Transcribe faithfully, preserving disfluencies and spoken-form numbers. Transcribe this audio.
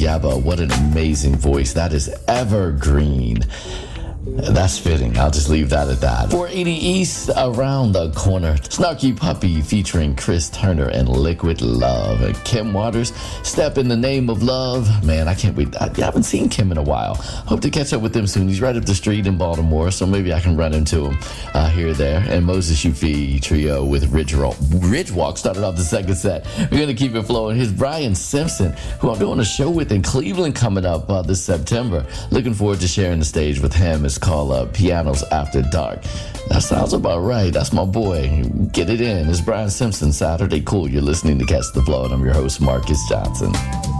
Yebba. What an amazing voice. That is evergreen. That's fitting. I'll just leave that at that. four eighty East, Around the Corner. Snarky Puppy featuring Chris Turner and Liquid Love. And Kim Waters, Step in the Name of Love. Man, I can't wait. I haven't seen Kim in a while. Hope to catch up with him soon. He's right up the street in Baltimore, so maybe I can run into him uh, here or there. And Moses Yufi Trio with Ridge, Ridge Walk started off the second set. We're going to keep it flowing. Here's Brian Simpson, who I'm doing a show with in Cleveland coming up uh, this September. Looking forward to sharing the stage with him. It's called uh, Pianos After Dark. That sounds about right. That's my boy. Get it in. It's Brian Simpson, Saturday Cool. You're listening to Catch the Flow, and I'm your host, Marcus Johnson.